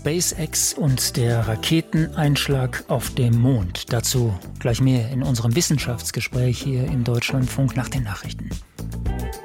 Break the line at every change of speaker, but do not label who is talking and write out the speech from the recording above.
SpaceX und der Raketeneinschlag auf dem Mond. Dazu gleich mehr in unserem Wissenschaftsgespräch hier im Deutschlandfunk nach den Nachrichten.